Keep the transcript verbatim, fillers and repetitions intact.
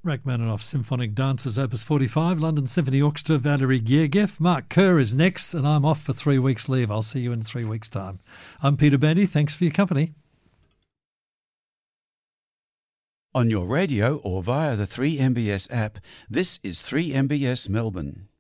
Rachmaninoff Symphonic Dancers, Opus forty-five, London Symphony Orchestra, Valery Gergiev. Mark Kerr is next, and I'm off for three weeks' leave. I'll see you in three weeks' time. I'm Peter Bandy. Thanks for your company. On your radio or via the three M B S app, this is three M B S Melbourne.